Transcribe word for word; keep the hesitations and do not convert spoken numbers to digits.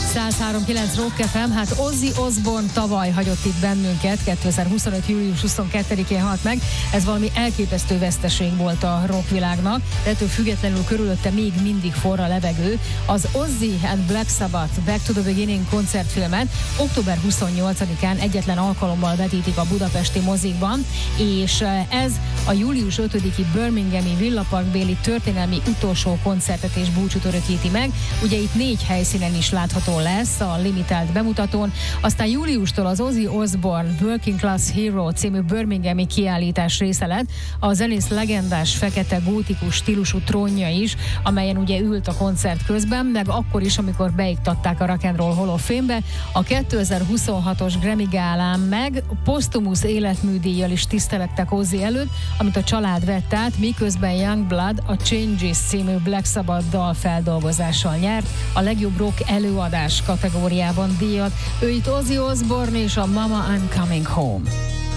száz három kilenc Rock ef em, hát Ozzy Osbourne tavaly hagyott itt bennünket, kétezer-huszonöt. július huszonkettedikén halt meg, ez valami elképesztő veszteség volt a rockvilágnak, de ettől függetlenül körülötte még mindig forra levegő. Az Ozzy and Black Sabbath Back to the Beginning koncertfilmet október huszonnyolcadikán egyetlen alkalommal vetítik a budapesti mozikban, és ez a július ötödiki Birminghami Villaparkbéli történelmi utolsó koncertet és búcsút örökíti meg. Ugye itt négy helyszínen is látható lesz a limitált bemutatón, aztán júliustól az Ozzy Osbourne Working Class Hero című birminghami kiállítás része lett a zenész legendás fekete gótikus stílusú trónja is, amelyen ugye ült a koncert közben, meg akkor is, amikor beiktatták a Rock and Roll Hall of Fame-be. A kétezer-huszonhatos Grammy gálán meg posztumusz életműdíjjal is tisztelettek Ozzy előtt, amit a család vett át, miközben Youngblood a Changes című Black Sabbath dal feldolgozással nyert a legjobb rock előadás kategóriában díjat. Ő itt Ozzy Osbourne és a Mama I'm Coming Home.